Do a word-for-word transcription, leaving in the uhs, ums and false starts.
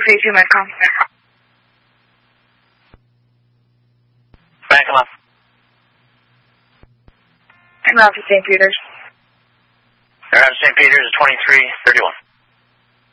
three two Medcom. Back him up. I'm out to Saint Peter's. They're out of Saint Peter's, twenty-three thirty-one.